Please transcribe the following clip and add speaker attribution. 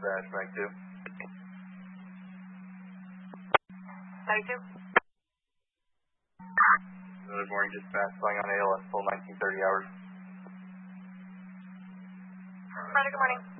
Speaker 1: dispatch, Mike 2.
Speaker 2: 92.
Speaker 1: Good morning, dispatch, flying on ALS, full 1930 hours.
Speaker 2: Roger, good morning.